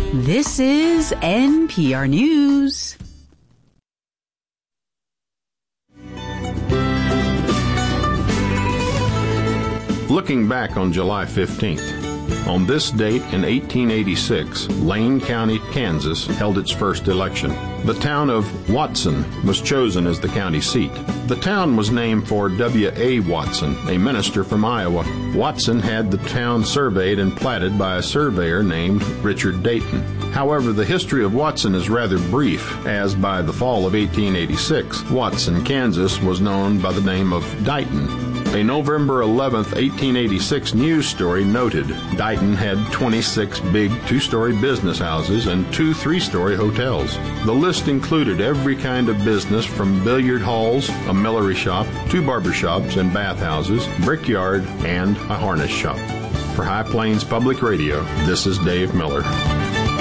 This is NPR News. Looking back on July 15th, on this date in 1886, Lane County, Kansas, held its first election. The town of Watson was chosen as the county seat. The town was named for W.A. Watson, a minister from Iowa. Watson had the town surveyed and platted by a surveyor named Richard Dayton. However, the history of Watson is rather brief, as by the fall of 1886, Watson, Kansas was known by the name of Dighton. A November 11, 1886 news story noted Dighton had 26 big two-story business houses and 2 3-story hotels. The list included every kind of business from billiard halls, a millinery shop, 2 barber shops and bathhouses, brickyard, and a harness shop. For High Plains Public Radio, this is Dave Miller.